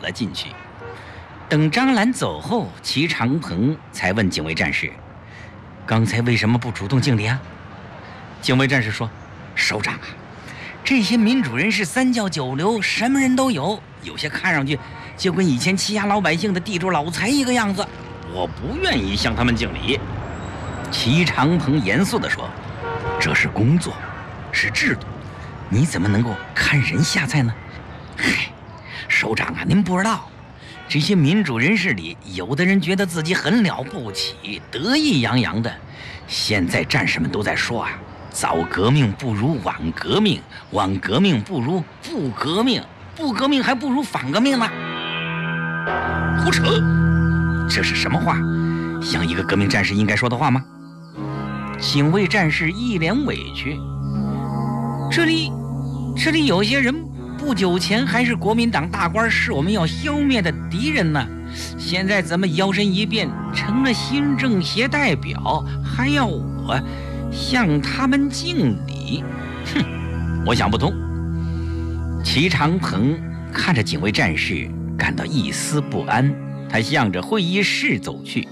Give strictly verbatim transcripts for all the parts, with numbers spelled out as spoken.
了进去。等张兰走后，齐长鹏才问警卫战士：“刚才为什么不主动敬礼啊？”警卫战士说：“首长啊，这些民主人士三教九流，什么人都有，有些看上去就跟以前欺压老百姓的地主老财一个样子，我不愿意向他们敬礼。”齐长鹏严肃地说：“这是工作，是制度，你怎么能够看人下菜呢？”“嗨，首长啊，您不知道，这些民主人士里，有的人觉得自己很了不起，得意洋洋的。现在战士们都在说啊，早革命不如晚革命，晚革命不如不革命，不革命还不如反革命呢。”“胡扯！这是什么话？像一个革命战士应该说的话吗？”警卫战士一脸委屈：“这里，这里有些人不久前还是国民党大官，是我们要消灭的敌人呢。现在怎么摇身一变成了新政协代表，还要我向他们敬礼？哼，我想不通。”齐长鹏看着警卫战士，感到一丝不安，他向着会议室走去。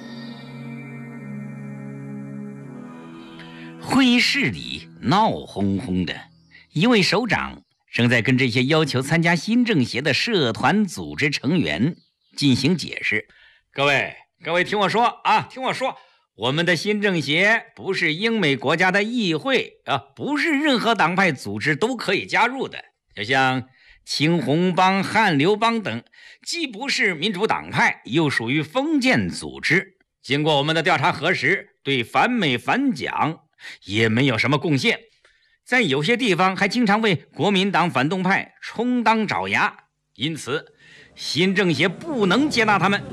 会议室里闹哄哄的，一位首长正在跟这些要求参加新政协的社团组织成员进行解释。各位，各位听我说啊，听我说，我们的新政协不是英美国家的议会啊，不是任何党派组织都可以加入的。就像青红帮、汉流帮等，既不是民主党派，又属于封建组织。经过我们的调查核实，对反美反蒋也没有什么贡献，在有些地方还经常为国民党反动派充当爪牙，因此新政协不能接纳他们。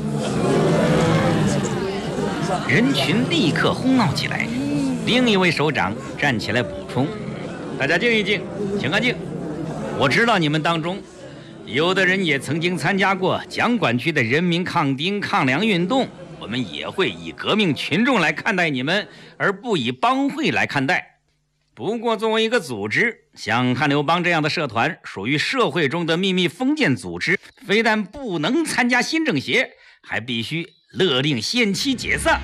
人群立刻哄闹起来。另一位首长站起来补充：“大家静一静，请安静。我知道你们当中有的人也曾经参加过蒋管区的人民抗丁抗粮运动，我们也会以革命群众来看待你们，而不以帮会来看待。不过作为一个组织，像汉流帮这样的社团属于社会中的秘密封建组织，非但不能参加新政协，还必须勒令限期解散。”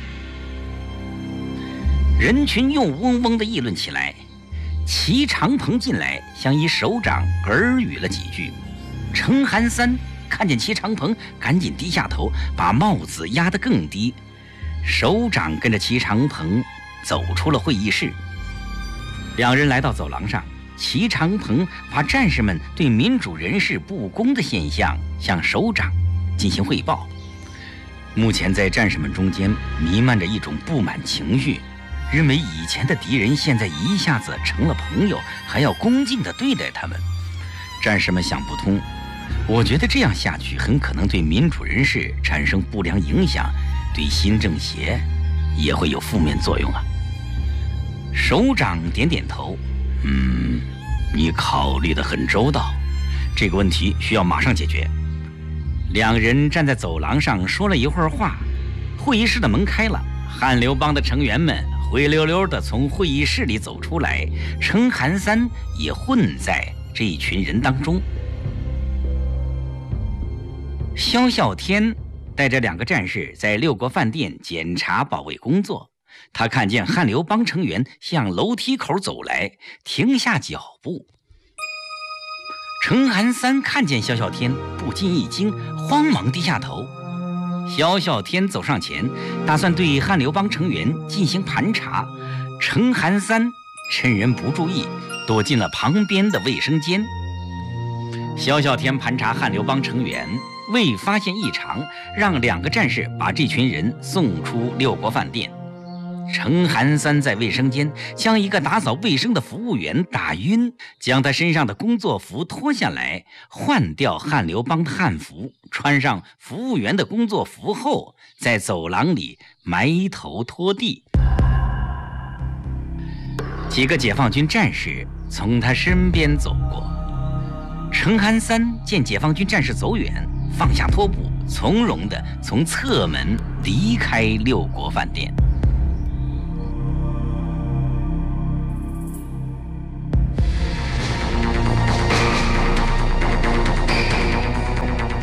人群又嗡嗡地议论起来。齐长鹏进来，向一首长耳语了几句。程寒三看见齐长鹏，赶紧低下头，把帽子压得更低。首长跟着齐长鹏走出了会议室。两人来到走廊上，齐长鹏把战士们对民主人士不公的现象向首长进行汇报。目前在战士们中间弥漫着一种不满情绪，认为以前的敌人现在一下子成了朋友，还要恭敬地对待他们。战士们想不通，我觉得这样下去很可能对民主人士产生不良影响，对新政协也会有负面作用啊。首长点点头，嗯，你考虑得很周到，这个问题需要马上解决。两人站在走廊上说了一会儿话，会议室的门开了，汉流帮的成员们灰溜溜地从会议室里走出来，程寒三也混在这一群人当中。萧啸天带着两个战士在六国饭店检查保卫工作，他看见汉流帮成员向楼梯口走来，停下脚步。程寒三看见萧啸天，不禁一惊，慌忙低下头。萧啸天走上前，打算对汉流帮成员进行盘查。程寒三趁人不注意，躲进了旁边的卫生间。萧啸天盘查汉流帮成员，未发现异常，让两个战士把这群人送出六国饭店。程寒三在卫生间将一个打扫卫生的服务员打晕，将他身上的工作服脱下来，换掉汉流帮的汉服，穿上服务员的工作服后，在走廊里埋头拖地。几个解放军战士从他身边走过，程寒三见解放军战士走远，放下拖布，从容地从侧门离开六国饭店。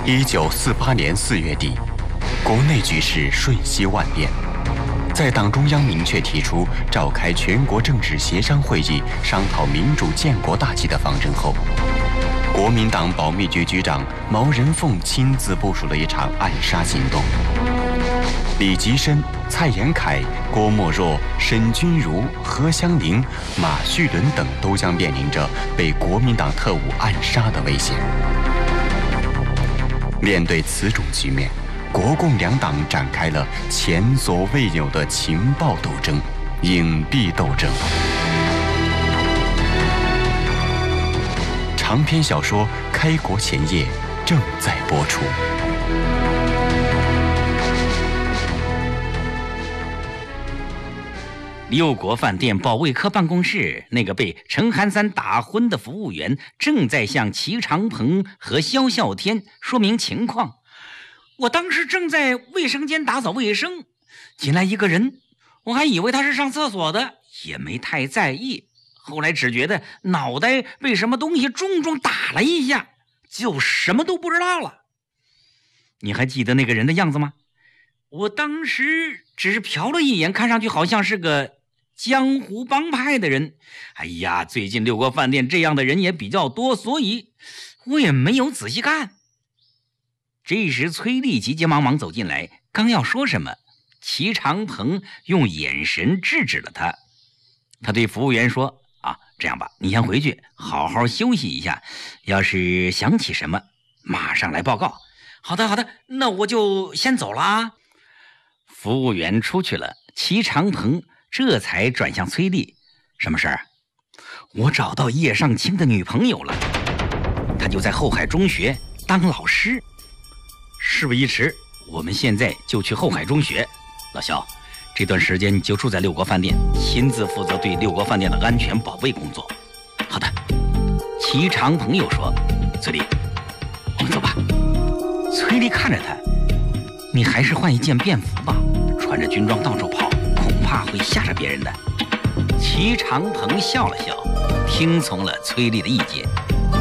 一九四八年四月底，国内局势瞬息万变。在党中央明确提出召开全国政治协商会议，商讨民主建国大计的方针后，国民党保密局局长毛人凤亲自部署了一场暗杀行动。李吉深、蔡延闿、郭沫若、沈钧儒、何香凝、马叙伦等都将面临着被国民党特务暗杀的危险。面对此种局面，国共两党展开了前所未有的情报斗争、隐蔽斗争。长篇小说《开国前夜》正在播出。 六国饭店保卫科办公室那个被陈寒三打昏的服务员正在向齐长鹏和萧啸天说明情况。我当时正在卫生间打扫卫生，进来一个人，我还以为他是上厕所的，也没太在意。后来只觉得脑袋被什么东西重重打了一下，就什么都不知道了。你还记得那个人的样子吗？我当时只是瞟了一眼，看上去好像是个江湖帮派的人。哎呀，最近六国饭店这样的人也比较多，所以我也没有仔细看。这时崔丽急急忙忙走进来，刚要说什么，齐长鹏用眼神制止了他。他对服务员说，啊，这样吧，你先回去好好休息一下，要是想起什么马上来报告。好的好的，那我就先走了啊。服务员出去了，齐长鹏这才转向崔丽，什么事儿？我找到叶尚卿的女朋友了，她就在后海中学当老师。事不宜迟，我们现在就去后海中学。老肖，这段时间你就住在六国饭店，亲自负责对六国饭店的安全保卫工作。好的。齐长鹏又说，崔丽，我们走吧。崔丽看着他，你还是换一件便服吧，穿着军装到处跑，恐怕会吓着别人的。齐长鹏笑了笑，听从了崔丽的意见。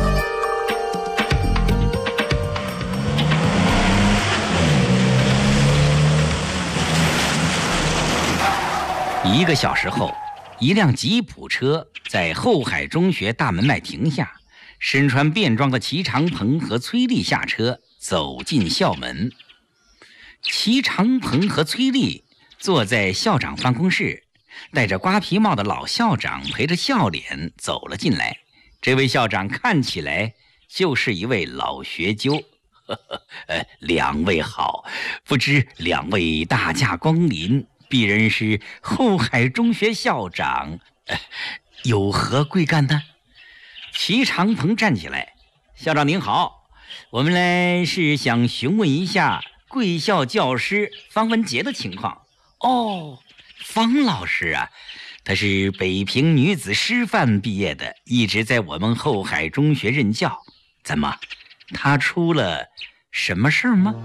一个小时后，一辆吉普车在后海中学大门外停下，身穿便装的齐长鹏和崔丽下车，走进校门。齐长鹏和崔丽坐在校长办公室，戴着瓜皮帽的老校长陪着笑脸走了进来。这位校长看起来就是一位老学究。呵呵呃，两位好，不知两位大驾光临，鄙人是后海中学校长，呃、有何贵干呢？齐长鹏站起来，校长您好，我们来是想询问一下贵校教师方文杰的情况。哦，方老师啊，他是北平女子师范毕业的，一直在我们后海中学任教。怎么，他出了什么事吗？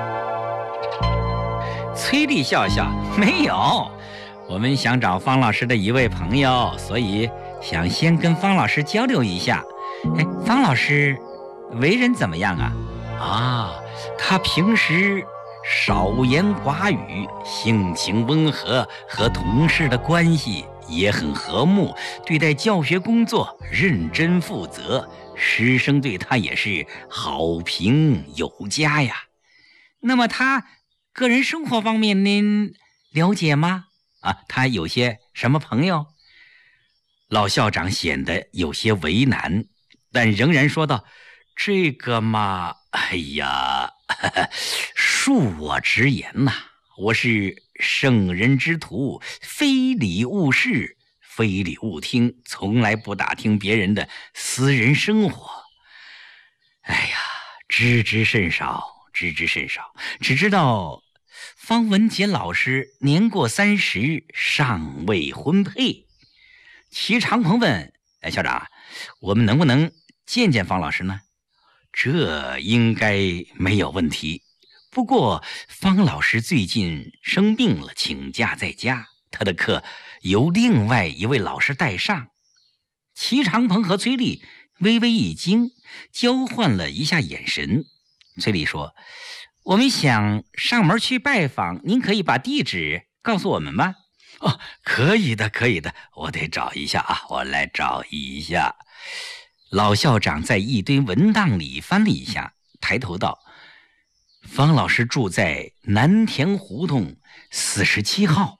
崔丽笑笑，没有，我们想找方老师的一位朋友，所以想先跟方老师交流一下。哎，方老师为人怎么样啊？啊，他平时少言寡语，性情温和，和同事的关系也很和睦，对待教学工作认真负责，师生对他也是好评有加呀。那么他个人生活方面您了解吗？啊，他有些什么朋友？老校长显得有些为难，但仍然说道：“这个嘛，哎呀，恕我直言呐、啊，我是圣人之徒，非礼勿视，非礼勿听，从来不打听别人的私人生活。哎呀，知之甚少，知之甚少，只知道方文杰老师年过三十，尚未婚配。”齐长鹏问：“哎，校长，我们能不能见见方老师呢？”这应该没有问题。不过方老师最近生病了，请假在家，他的课由另外一位老师代上。齐长鹏和崔丽微微一惊，交换了一下眼神。 崔丽说：“我们想上门去拜访，您可以把地址告诉我们吗？” 哦，可以的，可以的，我得找一下啊，我来找一下。 老校长在一堆文档里翻了一下，抬头道：“方老师住在南田胡同四十七号。”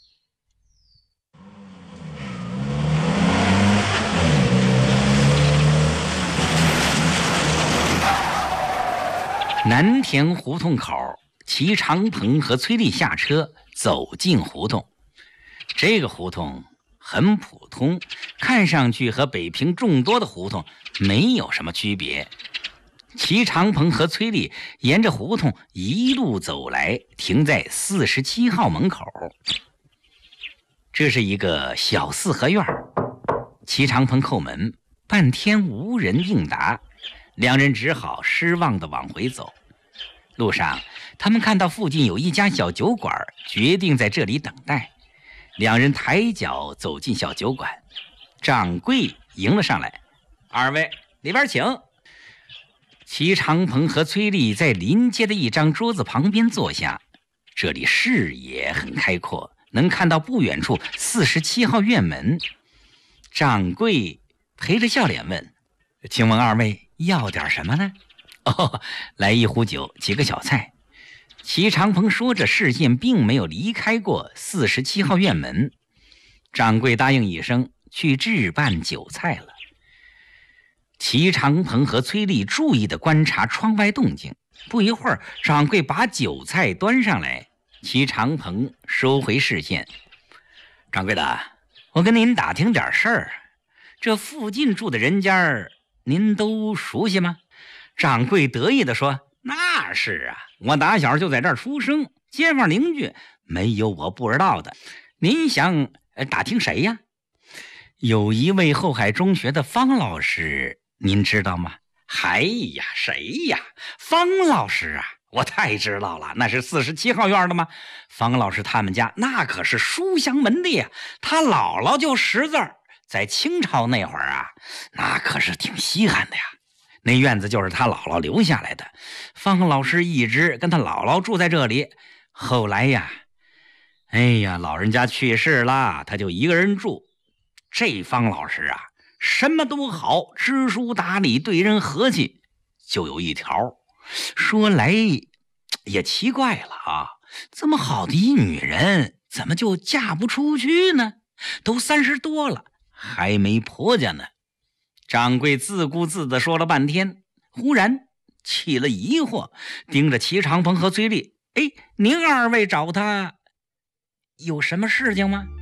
南田胡同口，齐长鹏和崔丽下车走进胡同。这个胡同很普通，看上去和北平众多的胡同没有什么区别。齐长鹏和崔丽沿着胡同一路走来，停在四十七号门口。这是一个小四合院，齐长鹏叩门，半天无人应答，两人只好失望地往回走。路上，他们看到附近有一家小酒馆，决定在这里等待。两人抬脚走进小酒馆，掌柜迎了上来：“二位里边请。”齐长鹏和崔丽在临街的一张桌子旁边坐下，这里视野很开阔，能看到不远处四十七号院门。掌柜陪着笑脸问：“请问二位要点什么呢？”“哦，来一壶酒，几个小菜。”齐长鹏说着，视线并没有离开过四十七号院门。掌柜答应一声，去置办酒菜了。齐长鹏和崔丽注意地观察窗外动静，不一会儿，掌柜把酒菜端上来。齐长鹏收回视线：“掌柜的，我跟您打听点事儿，这附近住的人家您都熟悉吗？”掌柜得意地说：“那是啊，我打小就在这儿出生，街坊邻居没有我不知道的。您想打听谁呀？”“有一位后海中学的方老师，您知道吗？”“哎呀，谁呀？方老师啊，我太知道了，那是四十七号院的吗？方老师他们家那可是书香门第呀，他姥姥就识字儿，在清朝那会儿啊，那可是挺稀罕的呀。那院子就是他姥姥留下来的，方老师一直跟他姥姥住在这里。后来呀，哎呀，老人家去世了，他就一个人住。这方老师啊，什么都好，知书达理，对人和气。就有一条，说来也奇怪了啊，这么好的一女人，怎么就嫁不出去呢？都三十多了，还没婆家呢。”掌柜自顾自地说了半天，忽然起了疑惑，盯着齐长鹏和崔丽：“哎，您二位找他有什么事情吗？”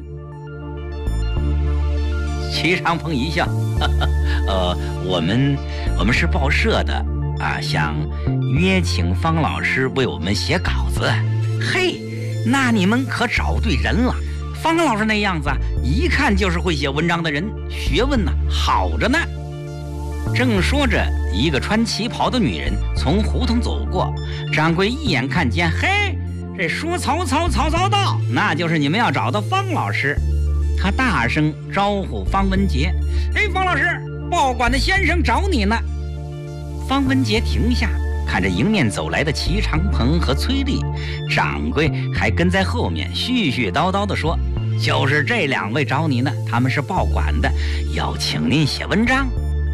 齐长鹏一笑：“呵呵呃，我们我们是报社的啊，想约请方老师为我们写稿子。”“嘿，那你们可找对人了。方老师那样子啊，一看就是会写文章的人，学问呢好着呢。”正说着，一个穿旗袍的女人从胡同走过，掌柜一眼看见，嘿，这说曹操曹操到，那就是你们要找的方老师。他大声招呼方文杰：“哎，方老师，报馆的先生找你呢。”方文杰停下，看着迎面走来的齐长鹏和崔丽，掌柜还跟在后面絮絮叨叨地说：“就是这两位找你呢，他们是报馆的，要请您写文章。”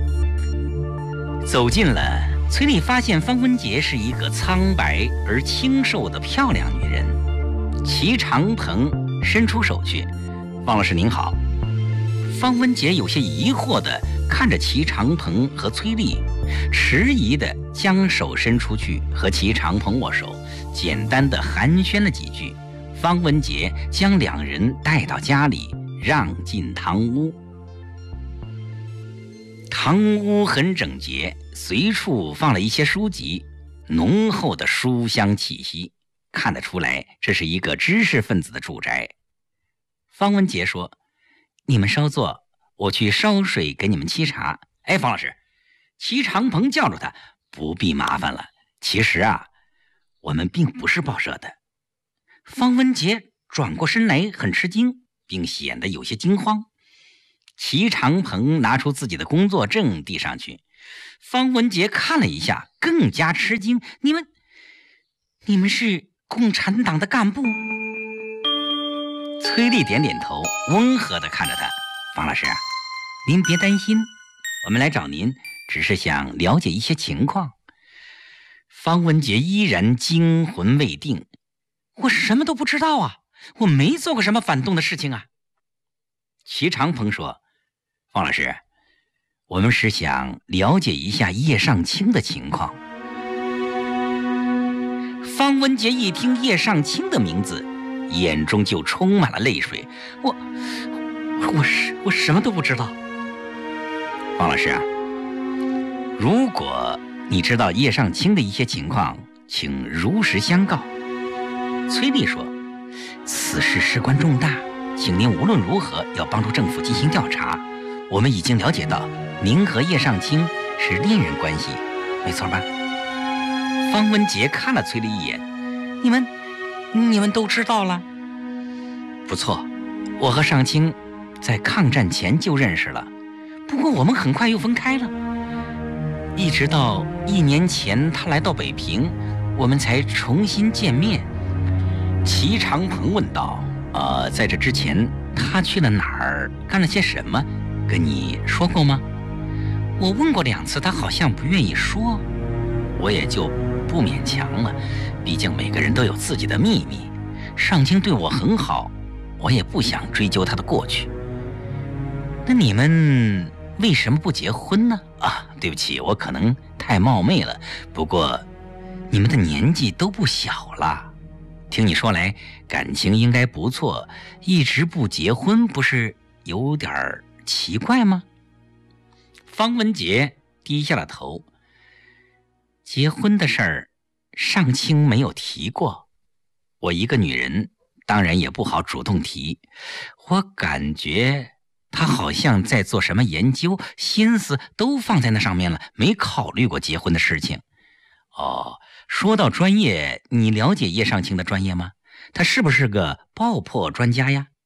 走近了，崔丽发现方文杰是一个苍白而清瘦的漂亮女人。齐长鹏伸出手去：“方老师您好。”方文杰有些疑惑地看着齐长鹏和崔丽，迟疑地将手伸出去和齐长鹏握手，简单地寒暄了几句。方文杰将两人带到家里，让进堂屋。堂屋很整洁，随处放了一些书籍，浓厚的书香气息，看得出来这是一个知识分子的住宅。方文杰说：“你们稍坐，我去烧水给你们沏茶。”“哎，方老师！”齐长鹏叫住他：“不必麻烦了，其实啊，我们并不是报社的。”方文杰转过身来，很吃惊，并显得有些惊慌。齐长鹏拿出自己的工作证递上去：“ 方文杰看了一下，更加吃惊：“你们，你们是共产党的干部？”崔丽点点头，温和地看着他：“方老师，您别担心，我们来找您，只是想了解一些情况。”方文杰依然惊魂未定：“我什么都不知道啊，我没做过什么反动的事情啊。”齐长鹏说：“方老师，我们是想了解一下叶尚卿的情况。”方文杰一听叶尚卿的名字，眼中就充满了泪水。我我是我什么都不知道。方老师啊，如果你知道叶尚卿的一些情况，请如实相告。崔丽说：“此事事关重大，请您无论如何要帮助政府进行调查。我们已经了解到您和叶尚卿是恋人关系，没错吧？”方文杰看了崔丽一眼：“你们你们都知道了？不错，我和尚卿在抗战前就认识了，不过我们很快又分开了，一直到一年前他来到北平，我们才重新见面。”齐长鹏问道：“呃，在这之前他去了哪儿，干了些什么，跟你说过吗？”我问过两次，他好像不愿意说，我也就不勉强了，毕竟每个人都有自己的秘密。尚卿对我很好，我也不想追究他的过去。那你们为什么不结婚呢？啊，对不起，我可能太冒昧了，不过你们的年纪都不小了，听你说来感情应该不错，一直不结婚不是有点奇怪吗？方文杰低下了头：“结婚的事儿尚卿没有提过，我一个女人当然也不好主动提，我感觉他好像在做什么研究，心思都放在那上面了，没考虑过结婚的事情。”哦，说到专业，你了解叶尚卿的专业吗？他是不是个爆破专家呀？